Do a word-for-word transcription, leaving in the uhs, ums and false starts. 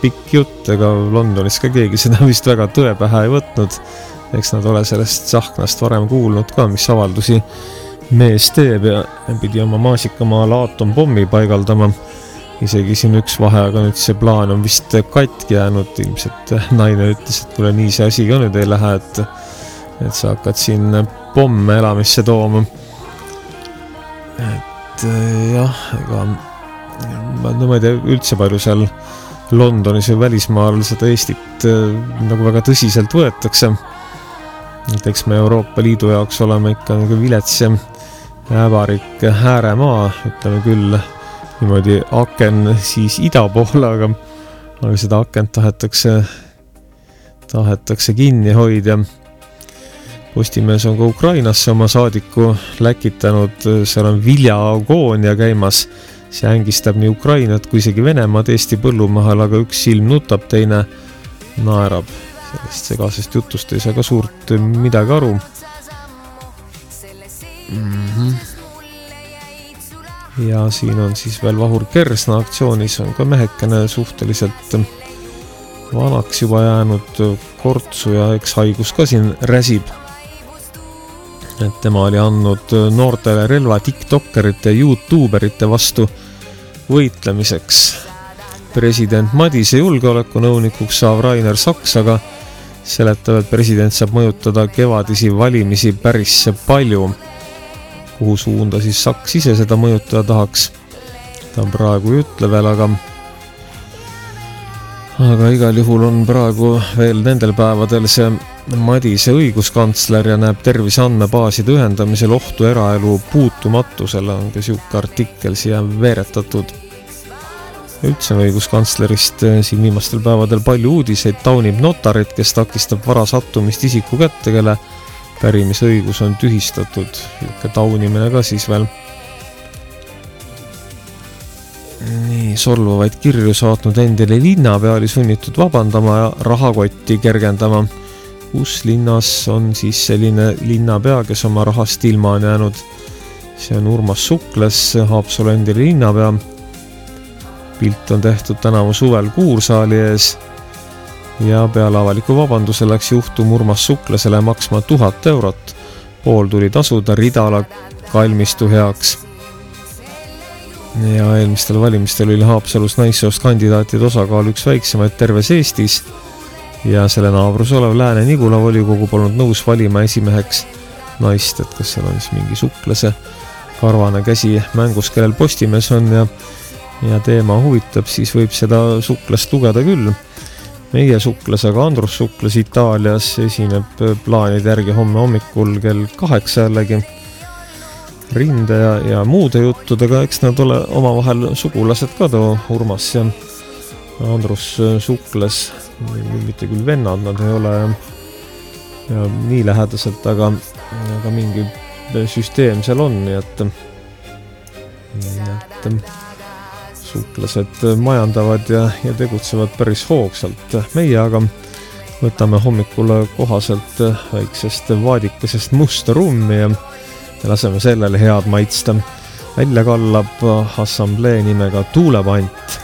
pikk jutt, ega Londonis ka keegi seda vist väga tõe pähe ei võtnud. Eks nad ole sellest Tsahknast varem kuulnud ka, mis avaldusi mees teeb ja pidi oma maasikamaal aatompommi paigaldama. Isegi siin üks vahe, aga nüüd see plaan on vist katki jäänud. Ilmselt naine ütles, et kuule, nii see asi ka nüüd ei lähe, et, et sa hakkad siin pomme elamisse tooma. Et jah, ega ma, no ma ei tea üldse palju seal Londonis või välismaal seda Eestit nagu väga tõsiselt võetakse. Et eks me Euroopa Liidu jaoks oleme ikka nagu vilets ja ävarik ääremaa, ütleme küll niimoodi aken siis ida poole, aga, aga seda akent tahetakse, tahetakse kinni hoida. Postimees on ka Ukrainasse oma saadiku läkitanud, seal on viljaagoonia käimas. See ängistab nii Ukrainat kui isegi Venemaad Eesti põllumahal, aga üks silm nutab, teine naerab. Sellest segasest jutust ei saa ka suurt midagi aru. Mm-hmm. Ja siin on siis veel Vahur Kersna aktsioonis, on ka mehekene suhteliselt vanaks juba jäänud kortsu ja eks haigus ka siin räsib. Et tema oli andnud noortele relva tiktokkerite ja youtuberite vastu võitlemiseks. President Madise julgeolekunõunikuks saab Rainer Saks, aga seletab, et president saab mõjutada kevadisi valimisi päris palju. Kuhu suunda siis Saks ise seda mõjutada tahaks. Ta praegu ei ütle veel, aga aga igal juhul on praegu veel nendel päevadel see Madise õiguskantsler ja näeb tervise andmebaaside ühendamisel ohtu eraelu puutumatusele, on ka siuke artikkel siia veeretatud. Üldse õiguskantslerist siin viimastel päevadel palju uudiseid, taunib notarit, kes takistab vara sattumist isiku kätte, kelle pärimisõigus on tühistatud. Juhke taunimine ka siis veel. Nii, solvavaid kirju saatnud endile linnapea oli sunnitud vabandama ja rahakotti kergendama. Kus linnas on siis selline linnapea, kes oma rahast ilma on jäänud. See on Urmas Sukles, Haapsalu endile linnapea. Pilt on tehtud tänavu suvel Kuursaali ees ja peale avaliku vabanduse läks juhtum Urmas Suklesele maksma tuhat eurot. Pool tuli tasuda Ridala kalmistu heaks. Ja eelmistel valimistel oli Haapsalus naissoost kandidaatide osakaal üks väiksemaid terves Eestis ja selle naabrus olev Lääne-Nigula volikogu polnud nõus valima esimeheks naist, et kas seal on siis mingi Suklese karvane käsi mängus, kellel Postimees on ja, ja teema huvitab, siis võib seda Suklest lugeda küll. Meie Sukles, aga Andrus Sukles Itaalias esineb plaanide järgi homme hommikul kell kaheksa jällegi. Rinde ja, ja muude juttudega, eks nad ole omavahel sugulased ka too Urmas ja Andrus Sukles, mitte küll vennad, nad ei ole ja nii lähedaselt, aga, aga mingi süsteem seal on, nii et, et Suklased majandavad ja, ja tegutsevad päris hoogsalt. Meie aga võtame hommikul kohaselt väiksest vaadikesest musta rummi ja ja laseme sellele head maitsta. Välja kallab assamblee nimega Tuulepant.